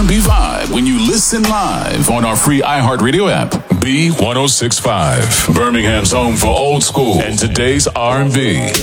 R&B vibe when you listen live on our free iHeartRadio app. B1065, Birmingham's home for old school and today's R&B.